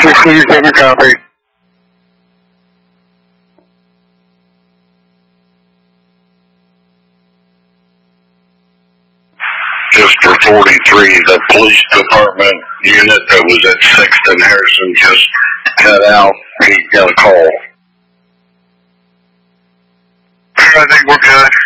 67, copy. Just for 43, the police department unit that was at 6th and Harrison just cut out. He got a call. I think we're good.